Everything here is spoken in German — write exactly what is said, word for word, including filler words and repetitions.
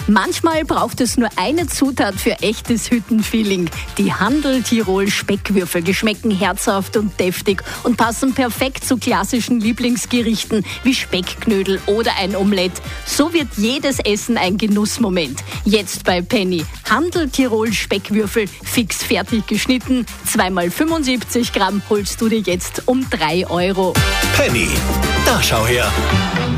Manchmal braucht es nur eine Zutat für echtes Hüttenfeeling. Die Handl-Tirol Speckwürfel. Die schmecken herzhaft und deftig und passen perfekt zu klassischen Lieblingsgerichten wie Speckknödel oder ein Omelett. So wird jedes Essen ein Genussmoment. Jetzt bei Penny. Handl-Tirol Speckwürfel, fix fertig geschnitten. Zweimal fünfundsiebzig Gramm holst du dir jetzt um drei Euro. Penny, da schau her.